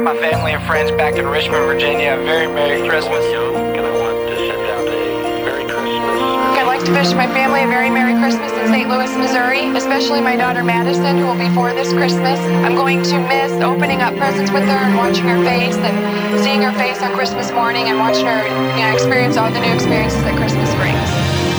my family and friends back in Richmond, Virginia a very Merry Christmas. And I want to send out a Merry Christmas. I'd like to wish my family a very Merry Christmas in St. Louis, Missouri, especially my daughter Madison, who will be 4 this Christmas. I'm going to miss opening up presents with her and watching her face and seeing her face on Christmas morning and watching her experience all the new experiences that Christmas brings.